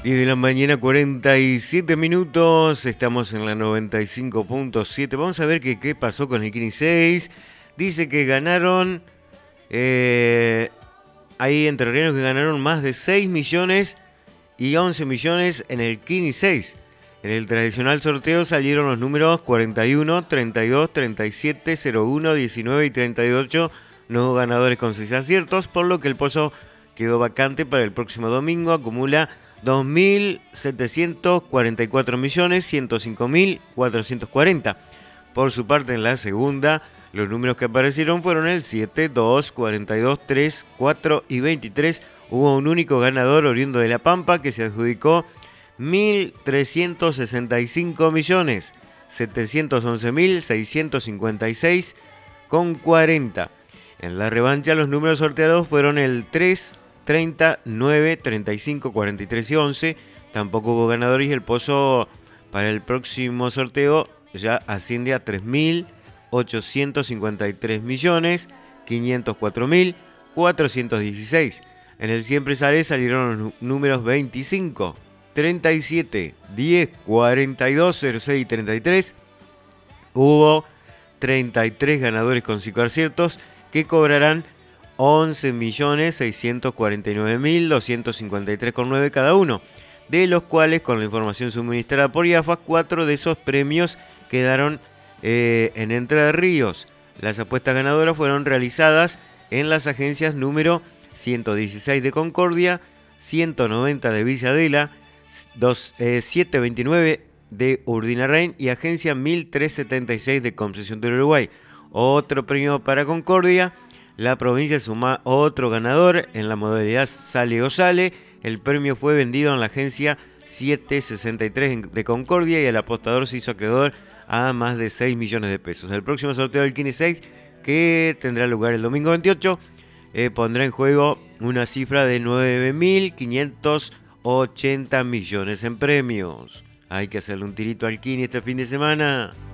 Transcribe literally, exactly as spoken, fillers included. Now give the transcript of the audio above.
diez de la mañana, cuarenta y siete minutos. Estamos en la noventa y cinco punto siete. Vamos a ver qué, qué pasó con el Kini seis. Dice que ganaron. Eh, hay entrerrianos que ganaron más de seis millones y once millones en el Kini seis. En el tradicional sorteo salieron los números cuarenta y uno, treinta y dos, treinta y siete, cero uno, diecinueve y treinta y ocho. Nuevos ganadores con seis aciertos, por lo que el pozo quedó vacante para el próximo domingo. Acumula dos mil setecientos cuarenta y cuatro millones ciento cinco mil cuatrocientos cuarenta. Por su parte, en la segunda, los números que aparecieron fueron el siete, dos, cuarenta y dos, tres, cuatro y veintitrés. Hubo un único ganador oriundo de La Pampa que se adjudicó mil trescientos sesenta y cinco millones setecientos once mil seiscientos cincuenta y seis con cuarenta. En la revancha, los números sorteados fueron el tres, treinta, nueve, treinta y cinco, cuarenta y tres y once. Tampoco hubo ganadores y el pozo para el próximo sorteo ya asciende a tres mil ochocientos cincuenta y tres millones quinientos cuatro mil cuatrocientos dieciséis. En el siempre sale salieron los números veinticinco, treinta y siete, diez, cuarenta y dos, cero seis y treinta y tres. Hubo treinta y tres ganadores con cinco aciertos que cobrarán once millones seiscientos cuarenta y nueve mil doscientos cincuenta y tres con nueve cada uno, de los cuales, con la información suministrada por IAFAS, cuatro de esos premios quedaron eh, en Entre Ríos. Las apuestas ganadoras fueron realizadas en las agencias número ciento dieciséis de Concordia, ciento noventa de Villa Adela, dos, eh, setecientos veintinueve de Urdinarrain y agencia mil trescientos setenta y seis de Concepción del Uruguay. Otro premio para Concordia. La provincia suma otro ganador en la modalidad Sale o Sale. El premio fue vendido en la agencia setecientos sesenta y tres de Concordia y el apostador se hizo acreedor a más de seis millones de pesos. El próximo sorteo del Kini seis, que tendrá lugar el domingo veintiocho, eh, pondrá en juego una cifra de nueve mil quinientos ochenta millones en premios. Hay que hacerle un tirito al Kini este fin de semana.